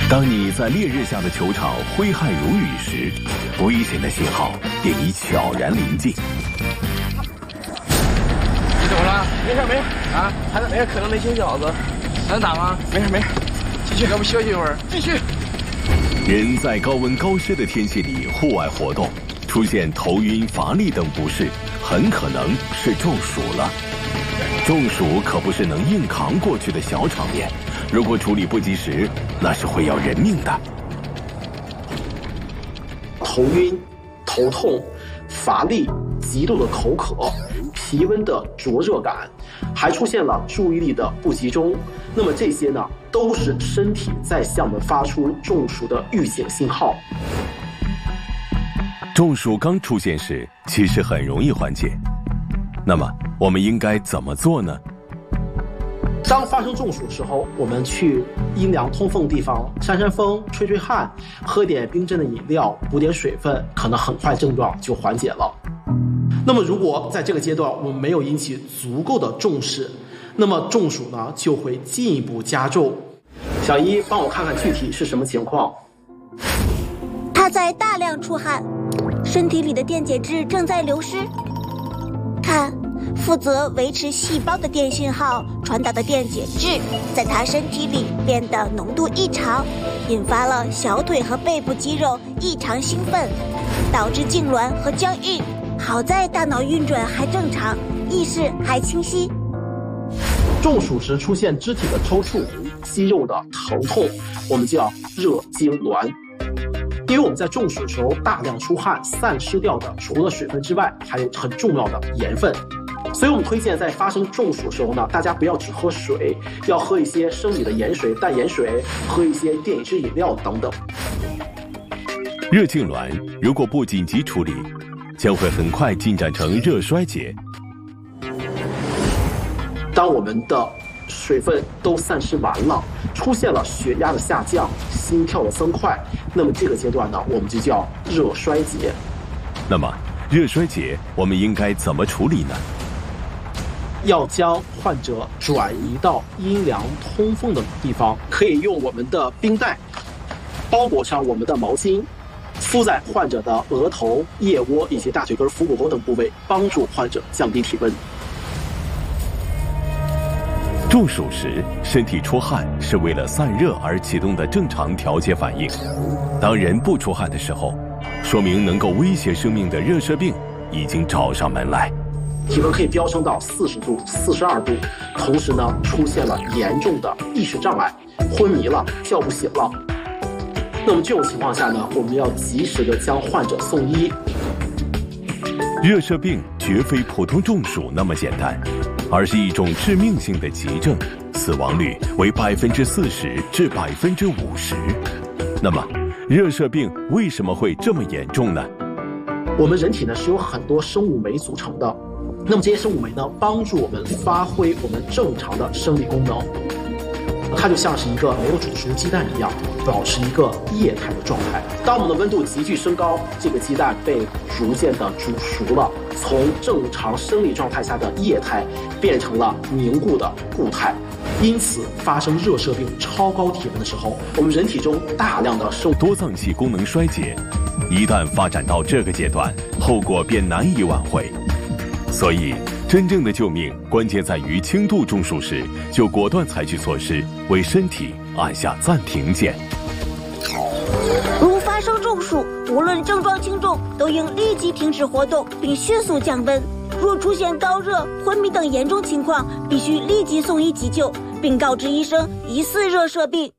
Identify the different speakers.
Speaker 1: 当你在烈日下的球场挥汗如雨时，危险的信号也已悄然临近。
Speaker 2: 你怎么了？没事没事啊，还能可能没醒饺子，能打吗？没事没事，继续，要不休息一会儿，继续。
Speaker 1: 人在高温高湿的天气里户外活动，出现头晕、乏力等不适，很可能是中暑了。中暑可不是能硬扛过去的小场面，如果处理不及时，那是会要人命的。
Speaker 3: 头晕、头痛、乏力、极度的口渴、皮温的灼热感，还出现了注意力的不集中。那么这些呢，都是身体在向我们发出中暑的预警信号。
Speaker 1: 中暑刚出现时，其实很容易缓解。那么我们应该怎么做呢？
Speaker 3: 当发生中暑的时候，我们去阴凉通风的地方扇扇风、吹吹汗，喝点冰镇的饮料，补点水分，可能很快症状就缓解了。那么如果在这个阶段我们没有引起足够的重视，那么中暑呢就会进一步加重。小一，帮我看看具体是什么情况？
Speaker 4: 他在大量出汗，身体里的电解质正在流失。看，负责维持细胞的电信号传导的电解质，在他身体里变得浓度异常，引发了小腿和背部肌肉异常兴奋，导致痉挛和僵硬。好在大脑运转还正常，意识还清晰。
Speaker 3: 中暑时出现肢体的抽搐、肌肉的疼痛，我们叫热痉挛。因为我们在中暑的时候大量出汗，散失掉的除了水分之外，还有很重要的盐分。所以我们推荐在发生中暑的时候呢，大家不要只喝水，要喝一些生理的盐水、淡盐水，喝一些电解质饮料等等。
Speaker 1: 热痉挛如果不紧急处理，将会很快进展成热衰竭。
Speaker 3: 当我们的水分都散失完了，出现了血压的下降、心跳的增快，那么这个阶段呢，我们就叫热衰竭。
Speaker 1: 那么热衰竭我们应该怎么处理呢？
Speaker 3: 要将患者转移到阴凉通风的地方，可以用我们的冰袋包裹上我们的毛巾，敷在患者的额头、腋窝以及大腿根、腹股沟等部位，帮助患者降低体温。
Speaker 1: 中暑时，身体出汗是为了散热而启动的正常调节反应。当人不出汗的时候，说明能够威胁生命的热射病已经找上门来。
Speaker 3: 体温可以飙升到40度、42度，同时呢，出现了严重的意识障碍，昏迷了，叫不醒了。那么这种情况下呢，我们要及时的将患者送医。
Speaker 1: 热射病绝非普通中暑那么简单，而是一种致命性的急症，死亡率为40%至50%。那么，热射病为什么会这么严重呢？
Speaker 3: 我们人体呢是由很多生物酶组成的，那么这些生物酶呢，帮助我们发挥我们正常的生理功能。它就像是一个没有煮熟的鸡蛋一样，保持一个液态的状态。当我们的温度急剧升高，这个鸡蛋被逐渐的煮熟了，从正常生理状态下的液态变成了凝固的固态。因此，发生热射病超高体温的时候，我们人体中大量的
Speaker 1: 多脏器功能衰竭，一旦发展到这个阶段，后果便难以挽回。所以，真正的救命关键在于轻度中暑时就果断采取措施，为身体按下暂停键。
Speaker 4: 如发生中暑，无论症状轻重，都应立即停止活动，并迅速降温。若出现高热、昏迷等严重情况，必须立即送医急救，并告知医生疑似热射病。